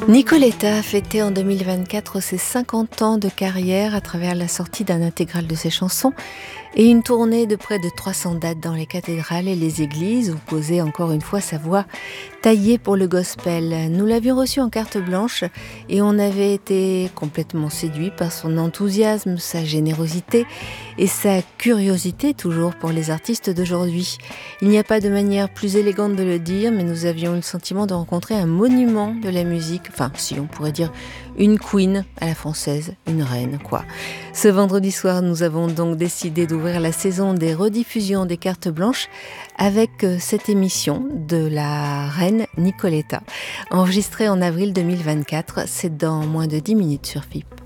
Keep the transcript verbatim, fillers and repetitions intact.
Nicoletta fêtait en deux mille vingt-quatre ses cinquante ans de carrière à travers la sortie d'un intégral de ses chansons et une tournée de près de trois cents dates dans les cathédrales et les églises où posait encore une fois sa voix taillée pour le gospel. Nous l'avions reçue en carte blanche et on avait été complètement séduit par son enthousiasme, sa générosité et sa curiosité toujours pour les artistes d'aujourd'hui. Il n'y a pas de manière plus élégante de le dire, mais nous avions eu le sentiment de rencontrer un monument de la musique, enfin si on pourrait dire une queen à la française, une reine quoi. Ce vendredi soir, nous avons donc décidé d'ouvrir la saison des rediffusions des cartes blanches avec cette émission de la reine Nicoletta. Enregistrée en avril deux mille vingt-quatre, c'est dans moins de dix minutes sur F I P.